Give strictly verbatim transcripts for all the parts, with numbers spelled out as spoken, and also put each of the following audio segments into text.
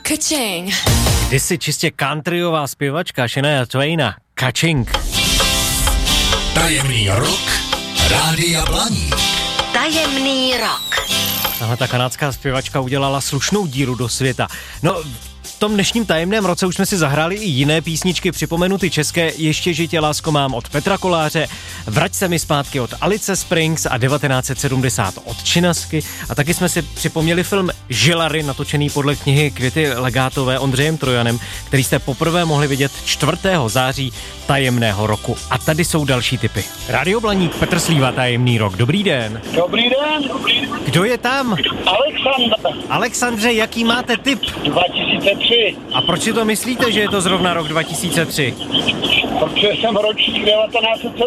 Ka-ching. Kdysi čistě countryová zpěvačka Shania Twaina, Ka-ching. Tajemný rok Rádia Blaník. Tajemný rok. Tahle ta kanadská zpěvačka udělala slušnou díru do světa. No, v tom dnešním tajemném roce už jsme si zahráli i jiné písničky, připomenu ty české Ještě žitě lásko mám od Petra Koláře, Vrať se mi zpátky od Alice Springs a devatenáct set sedmdesát od Činasky a taky jsme si připomněli film Žilary, natočený podle knihy Květy Legátové Ondřejem Trojanem, který jste poprvé mohli vidět čtvrtého září tajemného roku. A tady jsou další tipy. Rádio Blaník, Petr Slíva, tajemný rok. Dobrý den. Dobrý den. Kdo je tam? Alexandr. Alexandře, jaký máte tip? dva tisíce tři. A proč si to myslíte, že je to zrovna rok dva tisíce tři? Protože jsem ročník devatenáct set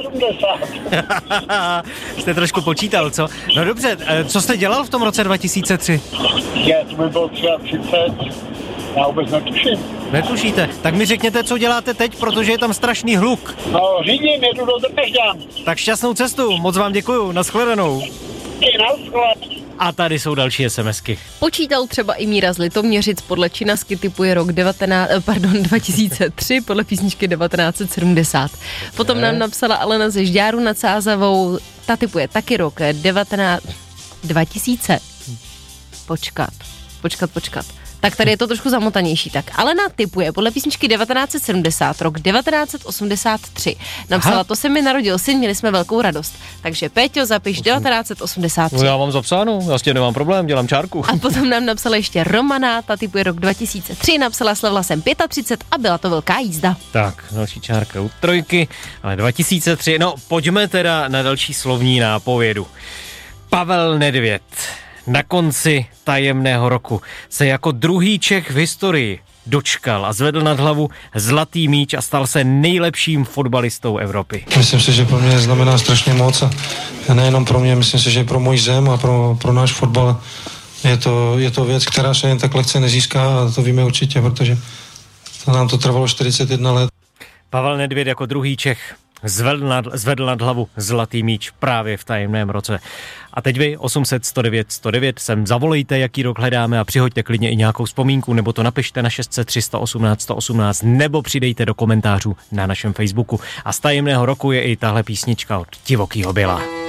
sedmdesát. Jste trošku počítal, co? No dobře, co jste dělal v tom roce dva tisíce tři? Je, to by bylo třicet tři. Já vůbec netuším. Netušíte? Tak mi řekněte, co děláte teď, protože je tam strašný hluk. No, řídím, jedu do Drnežďan. Tak šťastnou cestu, moc vám děkuju, nashledanou. I naschle. A tady jsou další SMSky. Počítal třeba i Míra z Litoměřic, podle Činasky typuje rok devatenáct, pardon, dva tisíce tři, podle písničky devatenáct set sedmdesát. Potom nám napsala Alena ze Žďáru nad Sázavou, ta typuje taky rok devatenáct, dva tisíce. Počkat, počkat, počkat. Tak tady je to trošku zamotanější. Tak Alena typuje podle písničky devatenáct set sedmdesát, rok devatenáct set osmdesát tři. Napsala, Aha. To se mi narodil syn, měli jsme velkou radost. Takže Péťo, zapiš devatenáct set osmdesát tři. No já mám zapsáno, já s tím nemám problém, dělám čárku. A potom nám napsala ještě Romana, ta typuje rok dva tisíce tři, napsala slavila jsem třicet pět a byla to velká jízda. Tak, další čárka u trojky, ale dva tisíce tři, no pojďme teda na další slovní nápovědu. Pavel Nedvěd na konci tajemného roku se jako druhý Čech v historii dočkal a zvedl nad hlavu zlatý míč a stal se nejlepším fotbalistou Evropy. Myslím si, že pro mě znamená strašně moc a nejenom pro mě, myslím si, že pro můj zem a pro, pro náš fotbal je to, je to věc, která se jen tak lehce nezíská a to víme určitě, protože to nám to trvalo čtyřicet jedna let. Pavel Nedvěd jako druhý Čech Zvedl nad, zvedl nad hlavu zlatý míč právě v tajemném roce. A teď vy, osm set sto devět sto devět, sem zavolejte, jaký rok hledáme a přihoďte klidně i nějakou vzpomínku, nebo to napište na šest set tři sto osmnáct sto osmnáct, nebo přidejte do komentářů na našem Facebooku. A z tajemného roku je i tahle písnička od Divokýho Byla.